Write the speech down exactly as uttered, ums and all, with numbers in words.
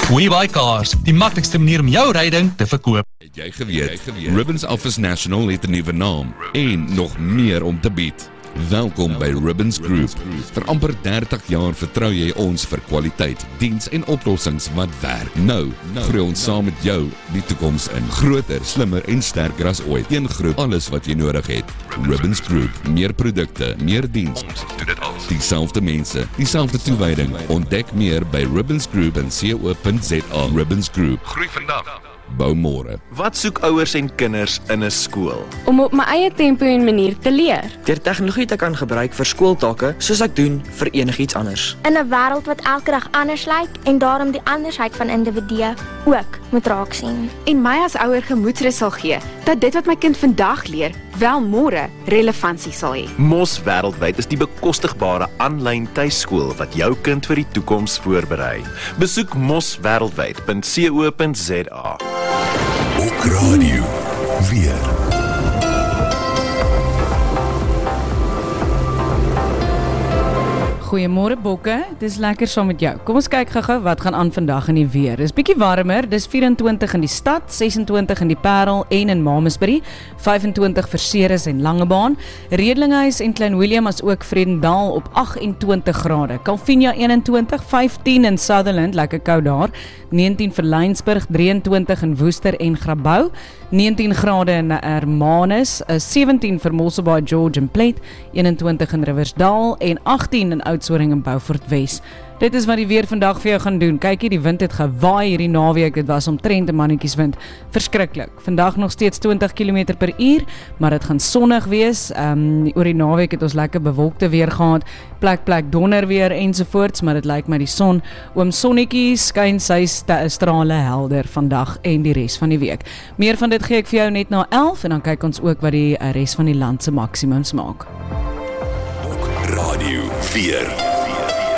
WeBuyCars, die maklikste manier om jou ryding te verkoop. Het jy geweet, Ribbons Office National het 'n nuwe naam en nog meer om te bied. Welkom by Ribbons Group. Vir amper dertig jaar vertrou jy ons vir kwaliteit, diens en oplossings wat werk. Nou, groei ons saam met jou die toekoms in. Groter, slimmer en sterker as ooit. Een groep, alles wat jy nodig het. Ribbons Group, meer produkte, meer diens. Ons doen dit al. Dieselfde mense, dieselfde toewyding. Ontdek meer by ribbons group en co punt za. Ribbons Group. Groei vandag. Bou môre. Wat soek ouers en kinders in 'n skool? Om op my eie tempo en manier te leer. Deur tegnologie te kan gebruik vir skooltake, soos ek doen vir enigiets anders. In 'n wêreld wat elke dag anders lyk en daarom die andersheid van individue ook moet raak sien. En my as ouer gemoedsrus sal gee dat dit wat my kind vandag leer, wel môre relevantie sal hê. Mos wêreldwyd is die bekostigbare aanlyn tuiskool wat jou kind vir die toekoms voorberei. Besoek mos wêreldwyd punt co punt za. Ook radio weer. Goeiemôre Bokke, dis lekker saam met jou. Kom ons kyk gou-gou wat gaan aan vandag in die weer. Dis bietjie warmer, dis vyf en twintig in die stad, ses en twintig in die Parel en in Mamasbury, vyf en twintig vir Ceres en Langebaan, Redlinghuis en Klein Willem as ook Vredendal op agt en twintig grade, Calvinia een en twintig, vyftien in Sutherland, lekker koud daar, negentien vir Laingsburg, drie en twintig in Woester en Grabouw, negentien grade in Hermanus, sewentien vir Mosselbaai, George en Plett, een en twintig in Riversdal en agttien in Oudtshoorn en Beaufort Wes. Dit is wat die weer vandag vir jou gaan doen. Kyk hier, die wind het gewaai hierdie naweek, dit was omtrent 'n mannetjieswind. Verskriklik. Vandag nog steeds twintig kilometer per uur, maar dit gaan sonnig wees. Um, oor die naweek het ons lekker bewolkte weer gehad, plek plek donder weer ensovoorts, maar dit lyk my die son, oom sonnetjie skyn sy strale helder vandag en die res van die week. Meer van dit gee ek vir jou net na elf en dan kyk ons ook wat die res van die land se maksimums maak. Radio vier.